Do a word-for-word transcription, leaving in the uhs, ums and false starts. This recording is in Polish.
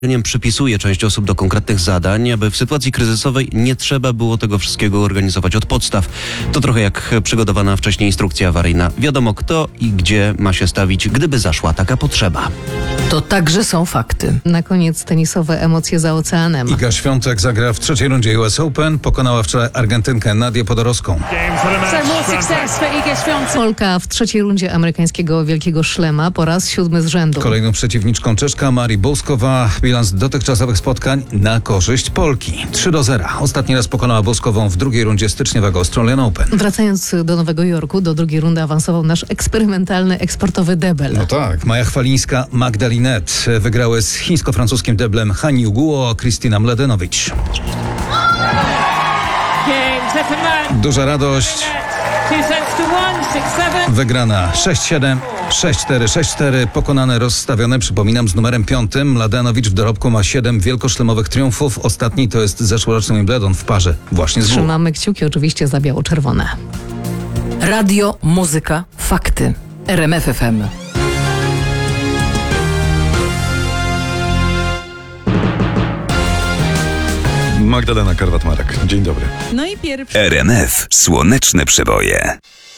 Przypisuje część osób do konkretnych zadań, aby w sytuacji kryzysowej nie trzeba było tego wszystkiego organizować od podstaw. To trochę jak przygotowana wcześniej instrukcja awaryjna. Wiadomo kto i gdzie ma się stawić, gdyby zaszła taka potrzeba. To także są fakty. Na koniec tenisowe emocje za oceanem. Iga Świątek zagra w trzeciej rundzie U S Open. Pokonała wczoraj Argentynkę Nadię Podorowską. So more success for Iga Świątek. Polka w trzeciej rundzie amerykańskiego Wielkiego Szlema po raz siódmy z rzędu. Kolejną przeciwniczką Czeszka Mari Bouzkova. Bilans dotychczasowych spotkań na korzyść Polki. trzy do zera. Ostatni raz pokonała Bouzkovą w drugiej rundzie styczniowego Australian Open. Wracając do Nowego Jorku, do drugiej rundy awansował nasz eksperymentalny eksportowy debel. No tak. Maja Chwalińska, Magdalinet wygrały z chińsko-francuskim deblem Han Yuguo, Krystyna Mladenowicz. Duża radość. Wygrana sześć siedem, sześć cztery, sześć cztery. Pokonane, rozstawione, przypominam, z numerem piątym. Mladenowicz w dorobku ma siedem wielkoszlemowych triumfów. Ostatni to jest zeszłoroczny Wimbledon w parze właśnie z W. Trzymamy kciuki oczywiście za biało-czerwone. Radio, muzyka, fakty. R M F F M. Magdalena Karwat-Marek. Dzień dobry. No i pierwszy. R M F. Słoneczne przeboje.